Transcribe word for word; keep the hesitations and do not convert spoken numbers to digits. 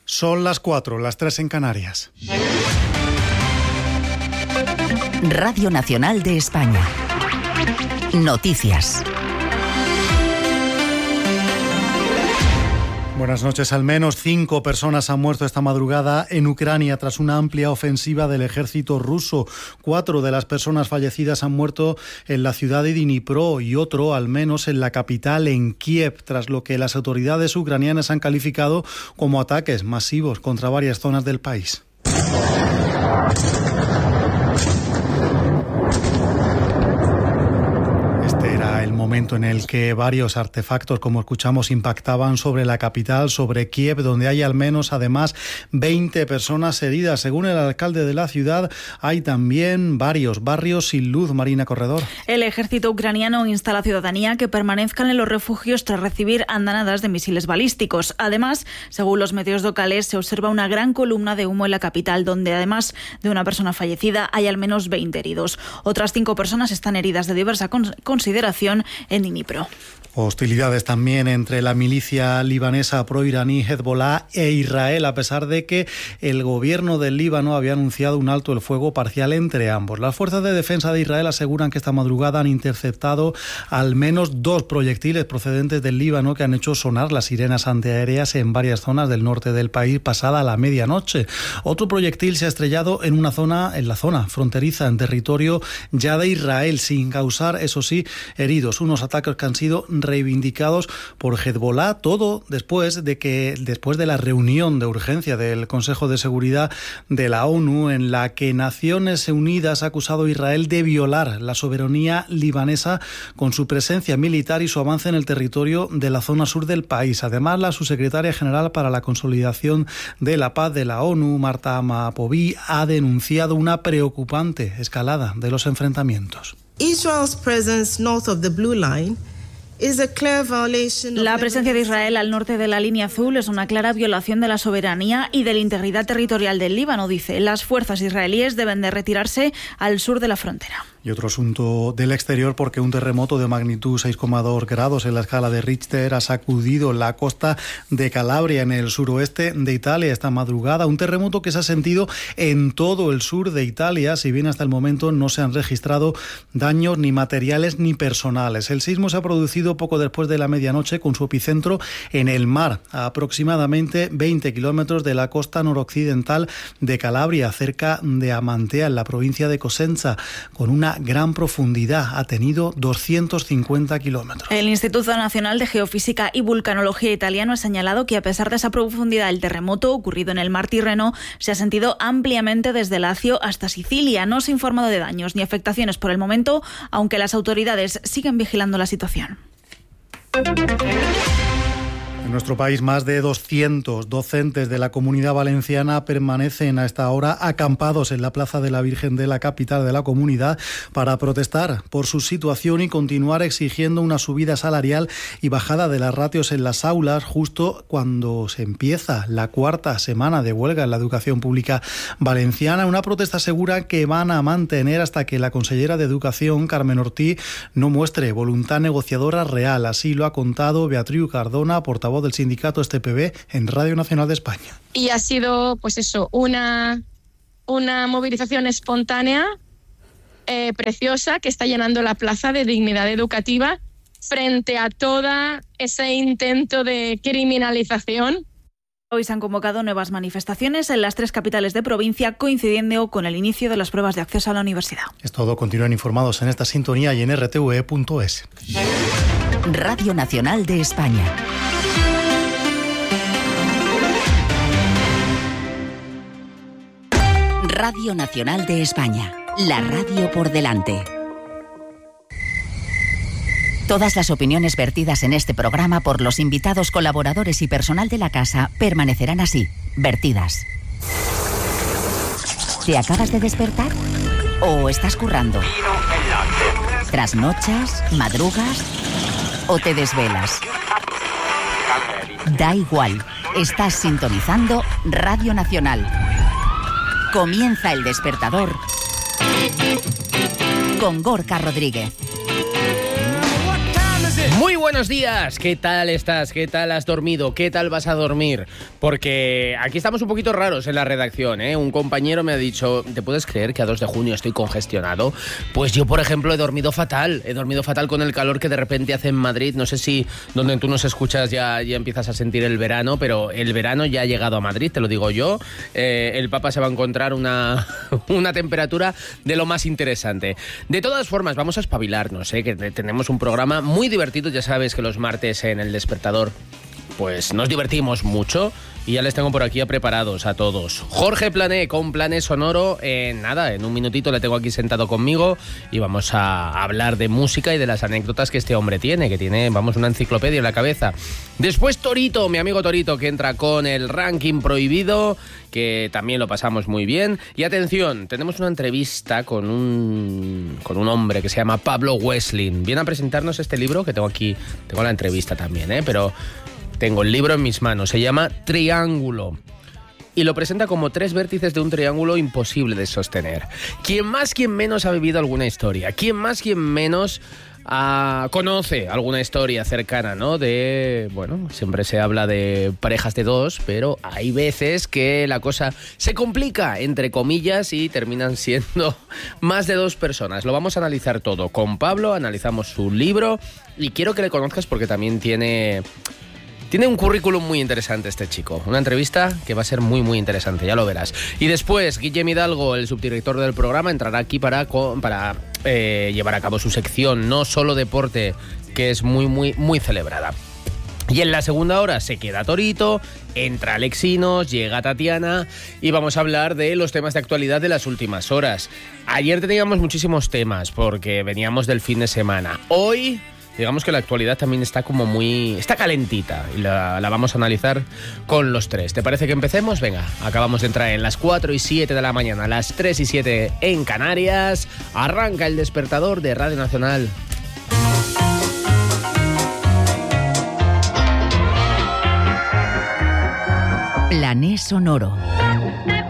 Son las cuatro, las tres en Canarias. Radio Nacional de España. Noticias. Buenas noches. Al menos cinco personas han muerto esta madrugada en Ucrania tras una amplia ofensiva del ejército ruso. Cuatro de las personas fallecidas han muerto en la ciudad de Dnipro y otro, al menos, en la capital, en Kiev, tras lo que las autoridades ucranianas han calificado como ataques masivos contra varias zonas del país. Momento en el que varios artefactos, como escuchamos, impactaban sobre la capital, sobre Kiev, donde hay al menos, además, veinte personas heridas. Según el alcalde de la ciudad, hay también varios barrios sin luz. Marina Corredor. El ejército ucraniano insta a la ciudadanía que permanezcan en los refugios tras recibir andanadas de misiles balísticos. Además, según los medios locales, se observa una gran columna de humo en la capital, donde además de una persona fallecida, hay al menos veinte heridos. Otras cinco personas están heridas de diversa con- consideración en Dnipro. Hostilidades también entre la milicia libanesa pro-iraní Hezbollah e Israel, a pesar de que el gobierno del Líbano había anunciado un alto el fuego parcial entre ambos. Las fuerzas de defensa de Israel aseguran que esta madrugada han interceptado al menos dos proyectiles procedentes del Líbano que han hecho sonar las sirenas antiaéreas en varias zonas del norte del país pasada la medianoche. Otro proyectil se ha estrellado en una zona, en la zona fronteriza en territorio ya de Israel, sin causar, eso sí, heridos. Unos ataques que han sido reivindicados por Hezbollah, todo después de que después de la reunión de urgencia del Consejo de Seguridad de la ONU, en la que Naciones Unidas ha acusado a Israel de violar la soberanía libanesa con su presencia militar y su avance en el territorio de la zona sur del país. Además, la subsecretaria general para la consolidación de la paz de la ONU, Marta Amapovi, ha denunciado una preocupante escalada de los enfrentamientos. Israel's presence north of the blue line. La presencia de Israel al norte de la línea azul es una clara violación de la soberanía y de la integridad territorial del Líbano, dice. Las fuerzas israelíes deben de retirarse al sur de la frontera. Y otro asunto del exterior, porque un terremoto de magnitud seis coma dos grados en la escala de Richter ha sacudido la costa de Calabria, en el suroeste de Italia, esta madrugada. Un terremoto que se ha sentido en todo el sur de Italia, si bien hasta el momento no se han registrado daños ni materiales ni personales. El sismo se ha producido poco después de la medianoche, con su epicentro en el mar, a aproximadamente veinte kilómetros de la costa noroccidental de Calabria, cerca de Amantea, en la provincia de Cosenza, con una gran profundidad. Ha tenido doscientos cincuenta kilómetros. El Instituto Nacional de Geofísica y Vulcanología italiano ha señalado que, a pesar de esa profundidad, el terremoto ocurrido en el mar Tirreno se ha sentido ampliamente desde Lacio hasta Sicilia. No se ha informado de daños ni afectaciones por el momento, aunque las autoridades siguen vigilando la situación. En nuestro país, más de doscientos docentes de la Comunidad Valenciana permanecen a esta hora acampados en la Plaza de la Virgen de la capital de la comunidad para protestar por su situación y continuar exigiendo una subida salarial y bajada de las ratios en las aulas, justo cuando se empieza la cuarta semana de huelga en la educación pública valenciana. Una protesta segura que van a mantener hasta que la consellera de Educación, Carmen Ortiz, no muestre voluntad negociadora real. Así lo ha contado Beatriz Cardona, portavoz del sindicato S T P B, en Radio Nacional de España. Y ha sido, pues eso, una, una movilización espontánea, eh, preciosa, que está llenando la plaza de dignidad educativa frente a todo ese intento de criminalización. Hoy se han convocado nuevas manifestaciones en las tres capitales de provincia, coincidiendo con el inicio de las pruebas de acceso a la universidad. Es todo. Continúen informados en esta sintonía y en r t v e punto es. Radio Nacional de España. Radio Nacional de España, la radio por delante. Todas las opiniones vertidas en este programa por los invitados, colaboradores y personal de la casa permanecerán así, vertidas. ¿Te acabas de despertar? ¿O estás currando? ¿Trasnochas? ¿Madrugas? ¿O te desvelas? Da igual, estás sintonizando Radio Nacional. Comienza El Despertador con Gorka Rodríguez. Muy buenos días, ¿qué tal estás? ¿Qué tal has dormido? ¿Qué tal vas a dormir? Porque aquí estamos un poquito raros en la redacción, ¿eh? Un compañero me ha dicho, ¿te puedes creer que a dos de junio estoy congestionado? Pues yo, por ejemplo, he dormido fatal, he dormido fatal con el calor que de repente hace en Madrid. No sé si donde tú nos escuchas ya, ya empiezas a sentir el verano, pero el verano ya ha llegado a Madrid, te lo digo yo. Eh, el Papa se va a encontrar una, una temperatura de lo más interesante. De todas formas, vamos a espabilarnos, ¿eh? Que tenemos un programa muy divertido. Ya sabes que los martes en El Despertador pues nos divertimos mucho y ya les tengo por aquí a preparados a todos. Jorge Plané con Plané Sonoro, eh, nada, en un minutito le tengo aquí sentado conmigo y vamos a hablar de música y de las anécdotas que este hombre tiene, que tiene, vamos, una enciclopedia en la cabeza. Después Torito, mi amigo Torito, que entra con el ranking prohibido, que también lo pasamos muy bien. Y atención, tenemos una entrevista con un, con un hombre que se llama Pablo Wesslin. Viene a presentarnos este libro, que tengo aquí, tengo la entrevista también, ¿eh? Pero tengo el libro en mis manos, se llama Triángulo. Y lo presenta como tres vértices de un triángulo imposible de sostener. Quien más, quien menos ha vivido alguna historia. Quien más, quien menos ah, conoce alguna historia cercana, ¿no? De, bueno, siempre se habla de parejas de dos, pero hay veces que la cosa se complica, entre comillas, y terminan siendo más de dos personas. Lo vamos a analizar todo con Pablo, analizamos su libro y quiero que le conozcas porque también tiene... Tiene un currículum muy interesante este chico. Una entrevista que va a ser muy, muy interesante, ya lo verás. Y después, Guillem Hidalgo, el subdirector del programa, entrará aquí para, para eh, llevar a cabo su sección No Solo Deporte, que es muy, muy, muy celebrada. Y en la segunda hora se queda Torito, entra Alexinos, llega Tatiana y vamos a hablar de los temas de actualidad de las últimas horas. Ayer teníamos muchísimos temas porque veníamos del fin de semana. Hoy... digamos que la actualidad también está como muy... está calentita y la, la vamos a analizar con los tres. ¿Te parece que empecemos? Venga, acabamos de entrar en las cuatro y siete de la mañana, las tres y siete en Canarias. Arranca El Despertador de Radio Nacional. Plané Sonoro.